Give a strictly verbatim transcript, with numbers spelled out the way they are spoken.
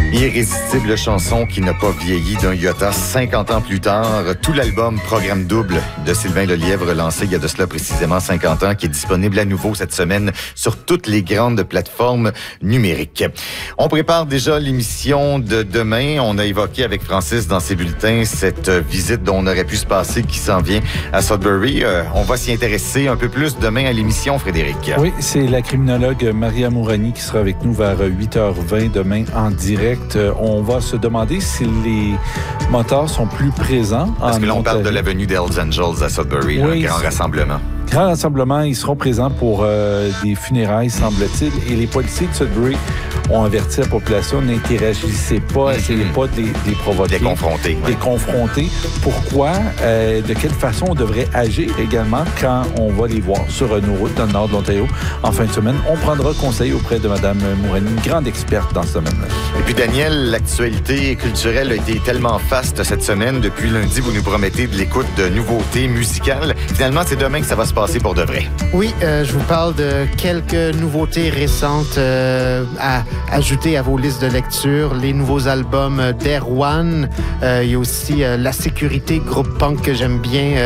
Irrésistible chanson qui n'a pas vieilli d'un iota cinquante ans plus tard. Tout l'album Programme double de Sylvain Lelièvre, lancé il y a de cela précisément cinquante ans, qui est disponible à nouveau cette semaine sur toutes les grandes plateformes numériques. On prépare déjà l'émission de demain. On a évoqué avec Francis dans ses bulletins cette visite dont on aurait pu se passer qui s'en vient à Sudbury. Euh, on va s'y intéresser un peu plus demain à l'émission, Frédéric. Oui, c'est la criminologue Maria Mourani qui sera avec nous vers huit heures vingt demain en direct. On va se demander si les motards sont plus présents. Parce en que là, on Ontario. parle de l'avenue des Hells Angels à Sudbury, Oui, un grand rassemblement. Grand rassemblement, ils seront présents pour euh, des funérailles, semble-t-il. Et les policiers de Sudbury ont averti la population, n'interagissez pas, Mm-hmm. essayez pas de les, de les provoquer. Des confrontés. Des Ouais. confronter. Pourquoi? Euh, de quelle façon on devrait agir également quand on va les voir sur nos routes dans le nord de l'Ontario en fin de semaine? On prendra conseil auprès de Mme Mourani, une grande experte dans ce domaine-là. Et puis, Daniel, l'actualité culturelle a été tellement faste cette semaine. Depuis lundi, vous nous promettez de l'écoute de nouveautés musicales. Finalement, c'est demain que ça va se passer pour de vrai. Oui, euh, je vous parle de quelques nouveautés récentes euh, à ajouter à vos listes de lecture. Les nouveaux albums d'Erwan. Euh, il y a aussi euh, La Sécurité, groupe punk que j'aime bien. Euh,